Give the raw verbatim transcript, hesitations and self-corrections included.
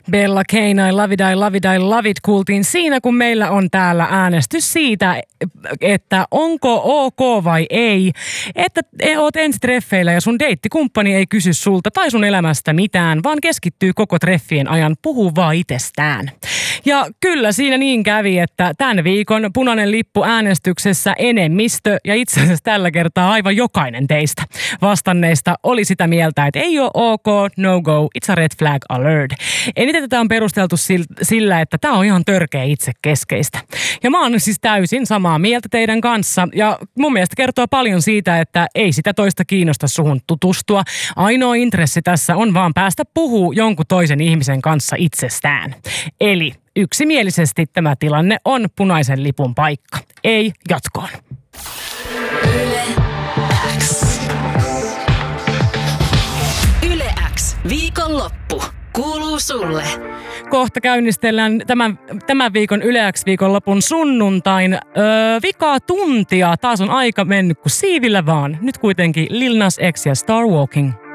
Bella Kane, I love it, I love it, I love it kuultiin siinä, kun meillä on täällä äänestys siitä, että onko ok vai ei, että oot ensitreffeillä ja sun deittikumppani ei kysy sulta tai sun elämästä mitään, vaan keskittyy koko treffien ajan, puhuu vaan itsestään. Ja kyllä siinä niin kävi, että tämän viikon punainen lippu äänestyksessä enemmistö ja itse asiassa tällä kertaa aivan jokainen teistä vastanneista oli sitä mieltä, että ei ole ok, no go, it's a red flag alert. Eniten tätä on perusteltu sillä, että tämä on ihan törkeä itsekeskeistä. Ja mä oon siis täysin samaa mieltä teidän kanssa ja mun mielestä kertoo paljon siitä, että ei sitä toista kiinnosta suhun tutustua. Ainoa intressi tässä on vaan päästä puhuu jonkun toisen ihmisen kanssa itsestään. Eli yksimielisesti tämä tilanne on punaisen lipun paikka. Ei jatkoon. Yle X. Yle X. Viikonloppu. Kuuluu sulle. Kohta käynnistellään tämän, tämän viikon Yle X viikonlopun sunnuntain öö, vikaa tuntia. Taas on aika mennyt kuin siivillä vaan. Nyt kuitenkin Lil Nas X ja Star Walking.